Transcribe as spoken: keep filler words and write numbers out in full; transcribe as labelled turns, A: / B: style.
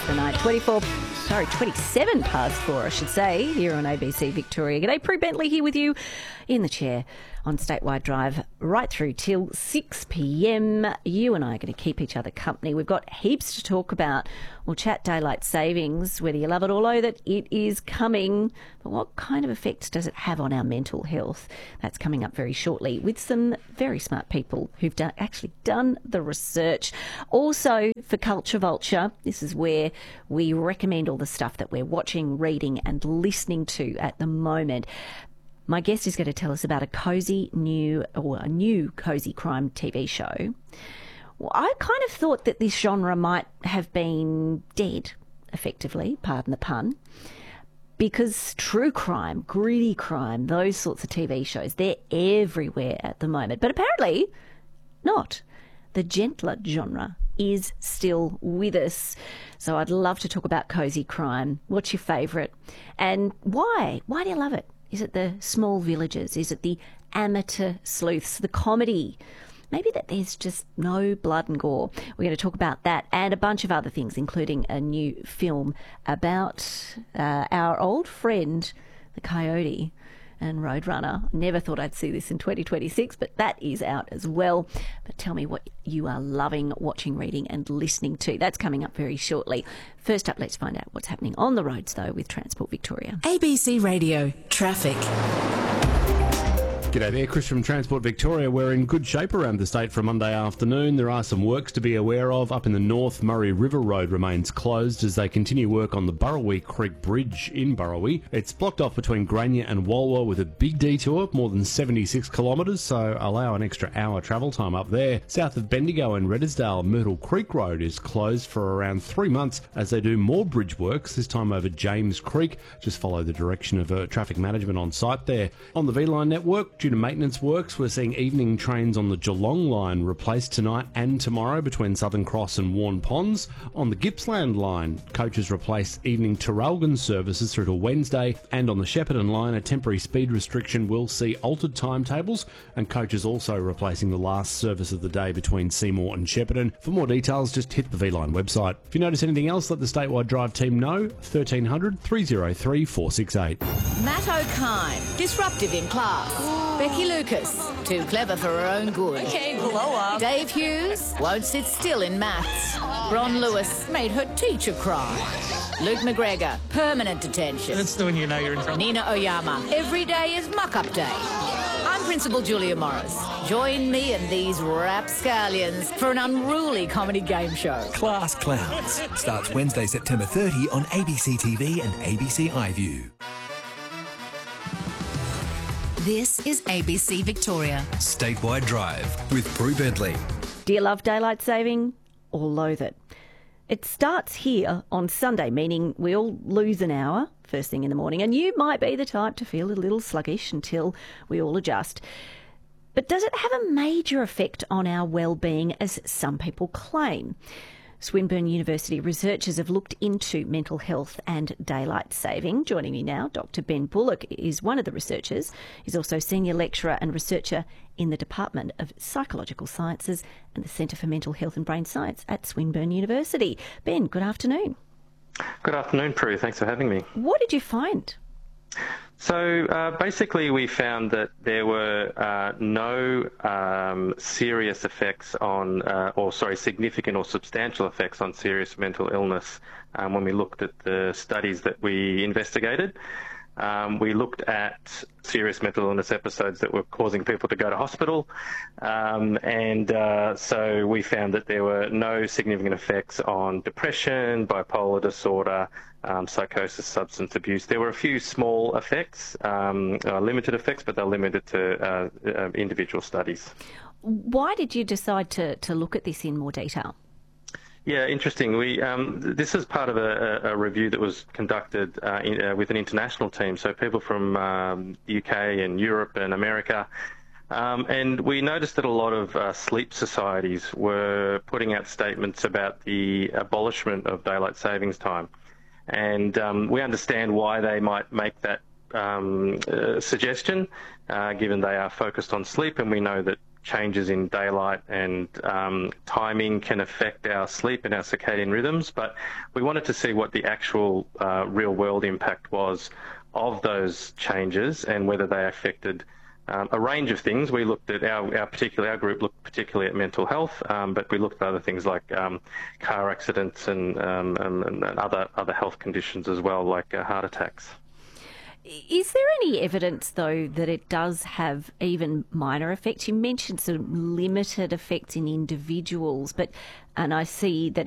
A: past the night. twenty-four, sorry, twenty-seven past four, I should say, here on A B C Victoria. G'day, Prue Bentley here with you in the chair on Statewide Drive right through till six p m. You and I are going to keep each other company. We've got heaps to talk about. We'll chat daylight savings, whether you love it or loathe it, it is coming. But what kind of effects does it have on our mental health? That's coming up very shortly with some very smart people who've done, actually done the research. Also, for Culture Vulture, this is where we recommend all the stuff that we're watching, reading and listening to at the moment. My guest is going to tell us about a cosy new, or a new cosy crime T V show. Well, I kind of thought that this genre might have been dead, effectively, pardon the pun, because true crime, gritty crime, those sorts of T V shows, they're everywhere at the moment. But apparently not. The gentler genre is still with us. So I'd love to talk about cosy crime. What's your favourite? And why? Why do you love it? Is it the small villages? Is it the amateur sleuths, the comedy? Maybe that there's just no blood and gore. We're going to talk about that and a bunch of other things, including a new film about uh, our old friend, the Coyote and Roadrunner. Never thought I'd see this in twenty twenty-six, but that is out as well. But tell me what you are loving watching, reading and listening to. That's coming up very shortly. First up, let's find out what's happening on the roads, though, with Transport Victoria.
B: A B C Radio Traffic.
C: G'day there, Chris from Transport Victoria. We're in good shape around the state for Monday afternoon. There are some works to be aware of. Up in the north, Murray River Road remains closed as they continue work on the Burrawee Creek Bridge in Burrawee. It's blocked off between Grania and Walwa with a big detour, more than seventy-six kilometres, so allow an extra hour travel time up there. South of Bendigo and Reddersdale, Myrtle Creek Road is closed for around three months as they do more bridge works, this time over James Creek. Just follow the direction of uh, traffic management on site there. On the V-Line network, due to maintenance works, we're seeing evening trains on the Geelong line replaced tonight and tomorrow between Southern Cross and Warn Ponds. On the Gippsland line, coaches replace evening Traralgon services through to Wednesday, and on the Shepparton line, a temporary speed restriction will see altered timetables, and coaches also replacing the last service of the day between Seymour and Shepparton. For more details, just hit the V-Line website. If you notice anything else, let the Statewide Drive team know. thirteen hundred, three oh three, four six eight.
B: Matt O'Kine, disruptive in class. Becky Lucas, too clever for her own good.
D: Okay, blow up.
B: Dave Hughes won't sit still in maths. Ron Lewis made her teacher cry. Luke McGregor, permanent detention.
D: That's the one you know you're in trouble.
B: Nina Oyama, every day is muck-up day. I'm Principal Julia Morris. Join me and these rapscallions for an unruly comedy game show.
E: Class Clowns starts Wednesday, September thirtieth on A B C T V and A B C iView.
B: This is A B C Victoria.
E: Statewide Drive with Prue Bentley.
A: Do you love daylight saving or loathe it? It starts here on Sunday, meaning we all lose an hour first thing in the morning, and you might be the type to feel a little sluggish until we all adjust. But does it have a major effect on our well-being, as some people claim? Swinburne University researchers have looked into mental health and daylight saving. Joining me now, Doctor Ben Bullock is one of the researchers. He's also senior lecturer and researcher in the Department of Psychological Sciences and the Centre for Mental Health and Brain Science at Swinburne University. Ben, good afternoon.
F: Good afternoon, Prue. Thanks for having me.
A: What did you find?
F: So uh, basically we found that there were uh, no um, serious effects on, uh, or sorry, significant or substantial effects on serious mental illness um, when we looked at the studies that we investigated. Um, we looked at serious mental illness episodes that were causing people to go to hospital, um, and uh, so we found that there were no significant effects on depression, bipolar disorder, um, psychosis, substance abuse. There were a few small effects, um, uh, limited effects, but they're limited to uh, uh, individual studies.
A: Why did you decide to, to look at this in more detail?
F: Yeah, interesting. We um, this is part of a, a review that was conducted uh, in, uh, with an international team, so people from um, the U K and Europe and America. Um, and we noticed that a lot of uh, sleep societies were putting out statements about the abolishment of daylight savings time. And um, we understand why they might make that um, uh, suggestion, uh, given they are focused on sleep, and we know that changes in daylight and um, timing can affect our sleep and our circadian rhythms, but we wanted to see what the actual uh, real-world impact was of those changes and whether they affected Um, a range of things. We looked at our, our particular our group looked particularly at mental health, um, but we looked at other things like um, car accidents and, um, and, and other other health conditions as well, like uh, heart attacks.
A: Is there any evidence, though, that it does have even minor effects? You mentioned some limited effects in individuals, but and I see that